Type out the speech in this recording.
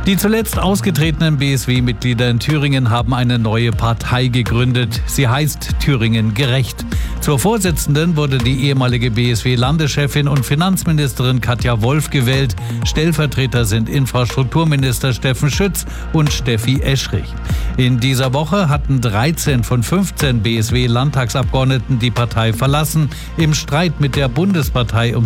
Die zuletzt ausgetretenen BSW-Mitglieder in Thüringen haben eine neue Partei gegründet. Sie heißt Thüringen gerecht. Zur Vorsitzenden wurde die ehemalige BSW-Landeschefin und Finanzministerin Katja Wolf gewählt. Stellvertreter sind Infrastrukturminister Steffen Schütz und Steffi Eschrich. In dieser Woche hatten 13 von 15 BSW-Landtagsabgeordneten die Partei verlassen, im Streit mit der Bundespartei um